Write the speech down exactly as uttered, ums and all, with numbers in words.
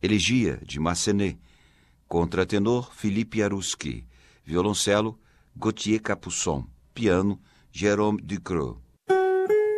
Elegia, de Massenet. Contratenor, Philippe Jaruski. Violoncelo, Gauthier Capuçon. Piano, Jérôme Ducreux.